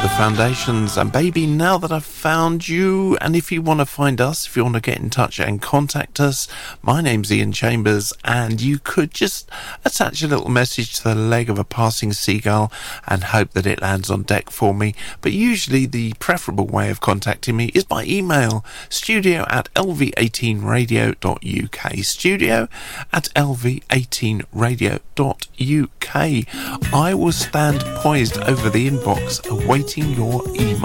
The Foundations and Baby, Now That I've Found You. And if you want to find us, if you want to get in touch and contact us, my name's Ian Chambers, and you could just attach a little message to the leg of a passing seagull and hope that it lands on deck for me. But usually the preferable way of contacting me is by email, studio@lv18radio.uk, studio@lv18radio.uk. I will stand poised over the inbox awaiting your email.